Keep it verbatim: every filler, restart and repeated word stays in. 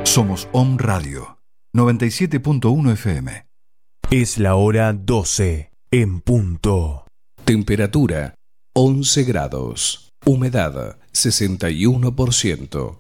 Somos Om Radio, noventa y siete punto uno F M. Es la hora doce, en punto. Temperatura once grados. Humedad sesenta y uno por ciento.